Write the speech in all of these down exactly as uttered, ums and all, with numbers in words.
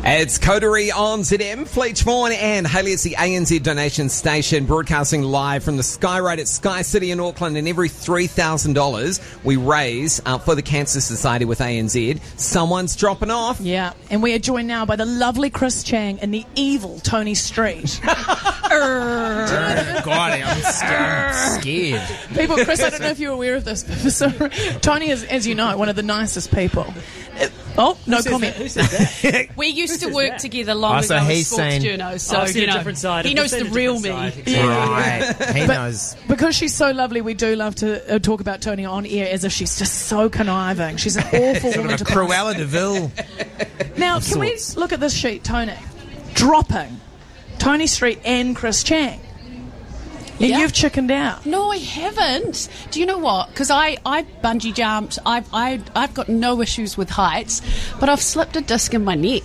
It's Coterie on Z M. Fleetch Vaughan and Hayley. It's the A N Z donation station, broadcasting live from the Sky Ride at Sky City in Auckland. And every three thousand dollars we raise uh, for the Cancer Society with A N Z, someone's dropping off. Yeah, and we are joined now by the lovely Chris Chang and the evil Tony Street. God, I'm scared. scared. People, Chris, I don't know if you're aware of this, but so, Tony is, as you know, one of the nicest people. Uh, oh, no Who comment. That? Who says that? We used to says work that? together long Oh, so ago as he's sports saying- journos, so Oh, I've seen you a know, different side. he I've knows seen the a real different me. side, exactly. Right. He But- knows. Because she's so lovely, we do love to uh, talk about Tony on air as if she's just so conniving. She's an awful Sort woman of to a Cruella de Vil. Now, can we sorts. look at this sheet, Tony? Dropping Tony Street and Chris Chang. And Yeah. you've chickened out. No, I haven't. Do you know what? Because I, I bungee jumped. I've, I, I've got no issues with heights, but I've slipped a disc in my neck.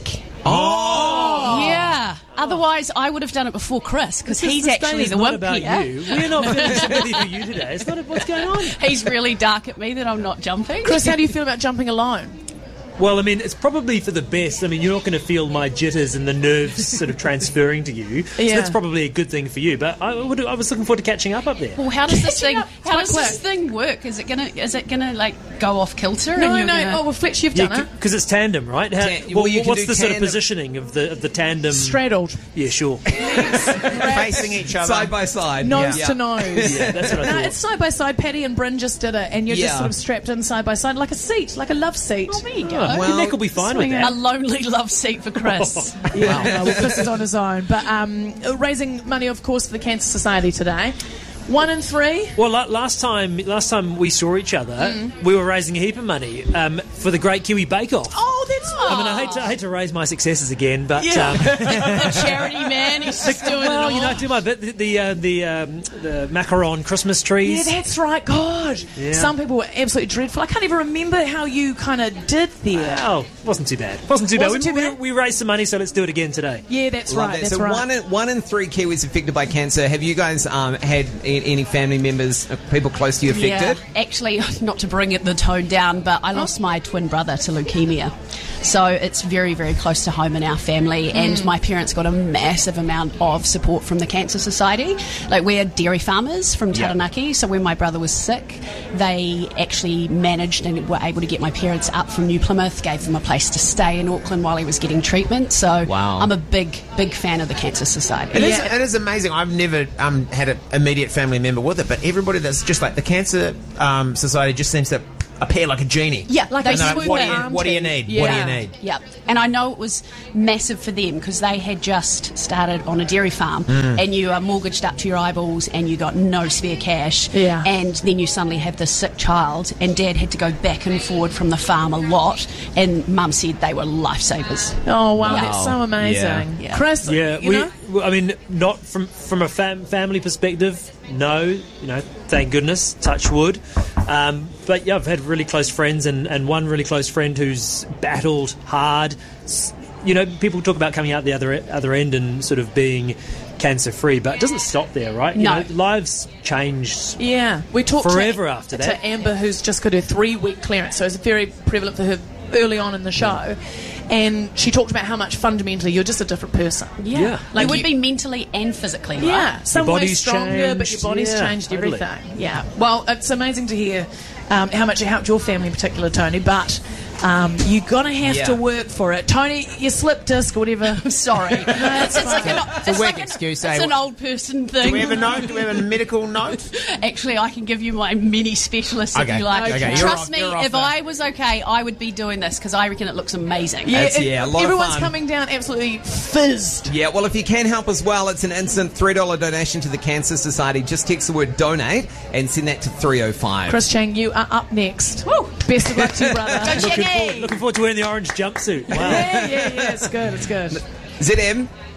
Oh! Yeah. Otherwise, I would have done it before Chris, because This- he's this actually day is the not wimp about here. you. We're not feeling sympathy for you today. It's not what's going on. He's really dark at me that I'm not jumping. Chris, how do you feel about jumping alone? Well, I mean, it's probably for the best. I mean, you're not going to feel my jitters and the nerves sort of transferring to you. So Yeah. that's probably a good thing for you. But I, would, I was looking forward to catching up up there. Well, how does this thing? up. How It's does quite this thing work? Is it gonna? Is it gonna like go off kilter? No, and you're no. Gonna... Oh, well, Fletch, you've done Yeah, it. because it's tandem, right? How, Tan- well, well, you can what's do the sort of tandem- positioning of the of the tandem? Straddled. Yeah, sure. Facing each other. Side by side. Nose Yeah. to nose. Yeah, that's what I No, thought. it's side by side. Patty and Bryn just did it, and you're Yeah. just sort of strapped in side by side like a seat, like a love seat. Oh, there you go. Oh, Well, your neck will be fine with swing that. A lonely love seat for Chris. Yeah, no, well, Chris is on his own. But um, raising money, of course, for the Cancer Society today. One in three. Well, la- last time, last time we saw each other, Mm. we were raising a heap of money um, for the Great Kiwi Bake Off. Oh, that's I mean, I hate to, I hate to raise my successes again, but Yeah. um, The charity man, he's just doing well, it all. you know, do my bit. The the, uh, the, um, the macaron Christmas Yeah, trees. that's right. God, Yeah. some people were absolutely dreadful. I can't even remember how you kind of did there. Oh, wasn't too bad. Wasn't too Wasn't bad. too we, bad? We, we raised some money, so let's do it again today. Yeah, that's Love right. that. That's so right. one in, one in three Kiwis affected by cancer. Have you guys um, had a- any family members, uh, people close to you affected? Yeah, actually, not to bring it the tone down, but I lost my twin brother to leukemia. So it's very, very close to home in our family, and my parents got a massive amount of support from the Cancer Society. Like, we're dairy farmers from Taranaki, so when my brother was sick, they actually managed and were able to get my parents up from New Plymouth, gave them a place to stay in Auckland while he was getting treatment. So Wow. I'm a big, big fan of the Cancer Society. It is, it is amazing. I've never um, had an immediate family member with it, but everybody that's just like the Cancer um, Society just seems to appear like a genie. Yeah, Like they a And they're swoop like, what, do you, arm what do you team. need? What do you Yeah. need? Yeah, and I know it was massive for them because they had just started on a dairy farm, and you are mortgaged up to your eyeballs, and you got no spare cash. Yeah. And then you suddenly have this sick child, and Dad had to go back and forward from the farm a lot, and Mum said they were lifesavers. Oh wow, Wow. that's so amazing. Yeah. Yeah. Chris, Yeah, you we. know? well, I mean, not from from a fam- family perspective. No, you know, thank goodness, touch wood. Um, but yeah, I've had really close friends, and, and one really close friend who's battled hard. S- You know, people talk about coming out the other e- other end and sort of being cancer free, but it doesn't stop there, right? You No. know, lives change. Yeah, we talked Forever to, after to that. Amber, who's just got her three-week clearance, so it's very prevalent for her early on in the show. And she talked about how much fundamentally you're just a different person. Yeah, Yeah. Like you would you- be mentally and physically, right? Yeah, some ways body's stronger, but your changed. body's Yeah, changed totally. everything. Yeah. Well, it's amazing to hear um, how much it helped your family in particular, Tony, but um, you're going to have Yeah. to work for it. Tony, your slip disc or whatever. I'm sorry. it's, it's like an, it's a like weak an- excuse, It's eh? an old person thing. Do we have a note? Do we have a medical note? Actually, I can give you my mini specialist if Okay, you like. okay, you're Trust off- me, you're off if there. I was okay, I would be doing this because I reckon it looks amazing. Yeah, That's- it- yeah, a lot of everyone's fun. coming down absolutely fizzed. Yeah, well, if you can help as well, it's an instant three dollars donation to the Cancer Society. Just text the word donate and send that to three oh five. Chris Chang, you are up next. Woo! Best of luck to you, brother. Go Looking Chaggy! forward, looking forward to wearing the orange jumpsuit. Wow. Yeah, yeah, yeah, it's good, it's good. Z M,